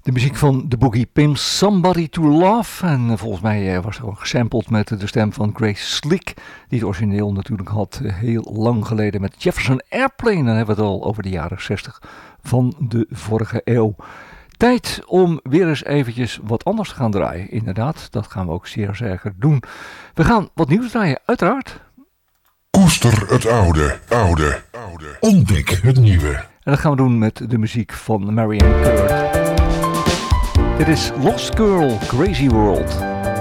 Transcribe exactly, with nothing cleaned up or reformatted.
De muziek van The Boogie Pimps, Somebody to Love. En uh, volgens mij uh, was er ook gesampled met de stem van Grace Slick. Die het origineel natuurlijk had uh, heel lang geleden met Jefferson Airplane. Dan hebben we het al over de jaren zestig van de vorige eeuw. Tijd om weer eens eventjes wat anders te gaan draaien. Inderdaad, dat gaan we ook zeer zeker doen. We gaan wat nieuws draaien, uiteraard. Koester het oude, oude, oude. Ontdek het nieuwe. En dat gaan we doen met de muziek van Marianne Kurt. Dit is Lost Girl, Crazy World.